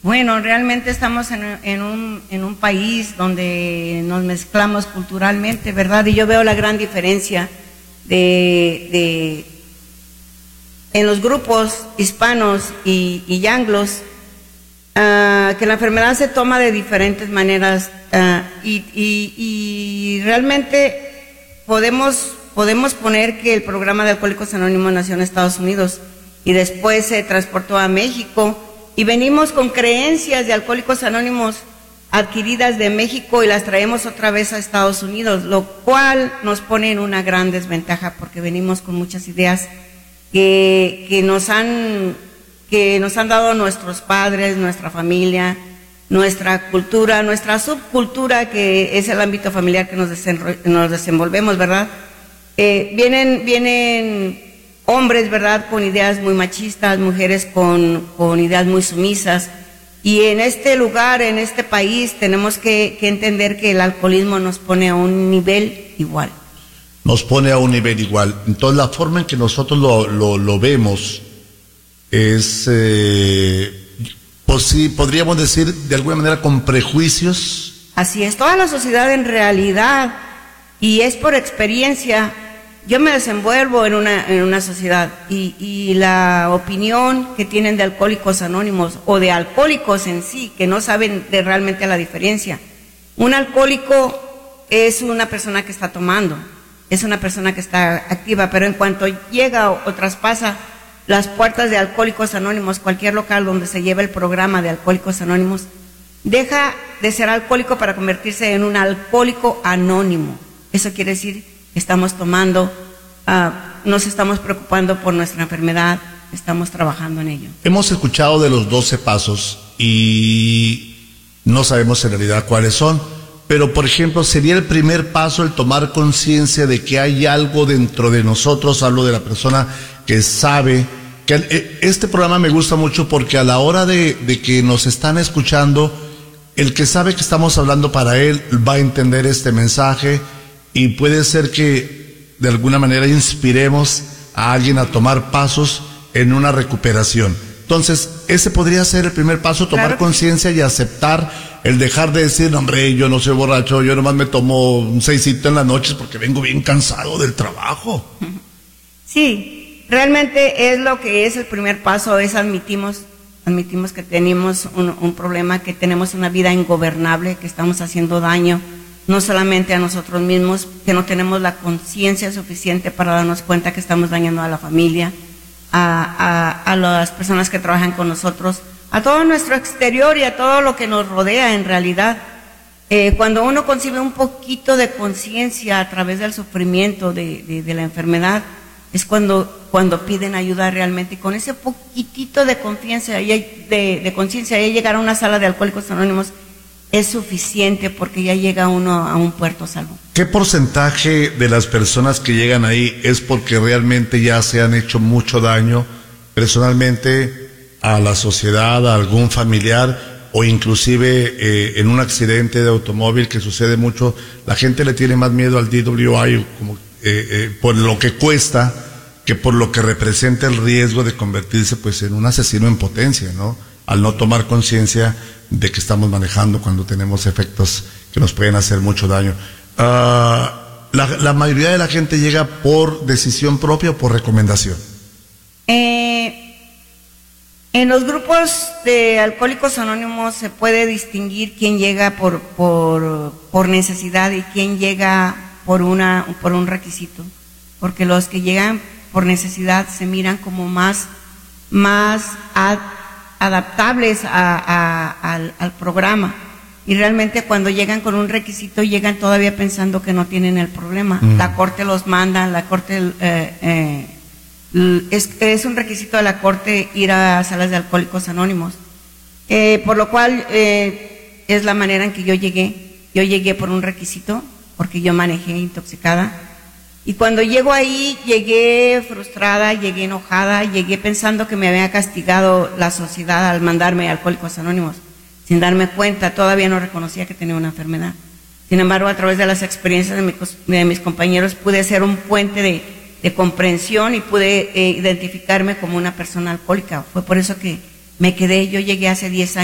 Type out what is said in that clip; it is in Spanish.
Bueno, realmente estamos en un país donde nos mezclamos culturalmente, ¿verdad? Y yo veo la gran diferencia en los grupos hispanos y anglos, que la enfermedad se toma de diferentes maneras, y realmente podemos poner que el programa de Alcohólicos Anónimos nació en Estados Unidos y después se transportó a México, y venimos con creencias de Alcohólicos Anónimos adquiridas de México y las traemos otra vez a Estados Unidos, lo cual nos pone en una gran desventaja porque venimos con muchas ideas que nos han dado nuestros padres, nuestra familia, nuestra cultura, nuestra subcultura, que es el ámbito familiar que nos desenvolvemos, ¿verdad? Vienen hombres, ¿verdad?, con ideas muy machistas, mujeres con ideas muy sumisas, y en este lugar, en este país, tenemos que entender que el alcoholismo nos pone a un nivel igual. Nos pone a un nivel igual. Entonces, la forma en que nosotros lo vemos es, pues sí, podríamos decir, de alguna manera, con prejuicios. Así es, toda la sociedad en realidad, y es por experiencia. Yo me desenvuelvo en una sociedad y la opinión que tienen de Alcohólicos Anónimos o de alcohólicos en sí, que no saben realmente la diferencia. Un alcohólico es una persona que está tomando, es una persona que está activa, pero en cuanto llega o traspasa las puertas de Alcohólicos Anónimos, cualquier local donde se lleva el programa de Alcohólicos Anónimos, deja de ser alcohólico para convertirse en un alcohólico anónimo. Eso quiere decir: estamos tomando, nos estamos preocupando por nuestra enfermedad, estamos trabajando en ello. Hemos escuchado de los 12 pasos y no sabemos en realidad cuáles son, pero por ejemplo, sería el primer paso el tomar conciencia de que hay algo dentro de nosotros. Hablo de la persona que sabe, que este programa me gusta mucho porque a la hora de que nos están escuchando, el que sabe que estamos hablando para él va a entender este mensaje. Y puede ser que de alguna manera inspiremos a alguien a tomar pasos en una recuperación. Entonces, ese podría ser el primer paso, tomar claro, conciencia y aceptar el dejar de decir: no, hombre, yo no soy borracho, yo nomás me tomo un 6 en las noches porque vengo bien cansado del trabajo. Sí, realmente es lo que es el primer paso, es admitimos que tenemos un problema, que tenemos una vida ingobernable, que estamos haciendo daño no solamente a nosotros mismos, que no tenemos la conciencia suficiente para darnos cuenta que estamos dañando a la familia, a las personas que trabajan con nosotros, a todo nuestro exterior y a todo lo que nos rodea en realidad. Cuando uno concibe un poquito de conciencia a través del sufrimiento de la enfermedad, es cuando piden ayuda realmente, y con ese poquitito de conciencia ya llegar a una sala de Alcohólicos Anónimos es suficiente, porque ya llega uno a un puerto salvo. ¿Qué porcentaje de las personas que llegan ahí es porque realmente ya se han hecho mucho daño personalmente a la sociedad, a algún familiar, o inclusive en un accidente de automóvil que sucede mucho? La gente le tiene más miedo al DWI por lo que cuesta que por lo que representa el riesgo de convertirse pues en un asesino en potencia, ¿no? Al no tomar conciencia de que estamos manejando cuando tenemos efectos que nos pueden hacer mucho daño. La mayoría de la gente llega por decisión propia o por recomendación. En los grupos de Alcohólicos Anónimos se puede distinguir quién llega por necesidad y quién llega por un requisito, porque los que llegan por necesidad se miran como más adaptables al programa, y realmente cuando llegan con un requisito llegan todavía pensando que no tienen el problema. La corte los manda, la corte es un requisito de la corte ir a salas de Alcohólicos Anónimos, por lo cual es la manera en que yo llegué por un requisito, porque yo manejé intoxicada. Y cuando llego ahí, llegué frustrada, llegué enojada, llegué pensando que me había castigado la sociedad al mandarme a Alcohólicos Anónimos. Sin darme cuenta, todavía no reconocía que tenía una enfermedad. Sin embargo, a través de las experiencias de mis compañeros, pude ser un puente de comprensión y pude identificarme como una persona alcohólica. Fue por eso que me quedé. Yo llegué hace 10 años.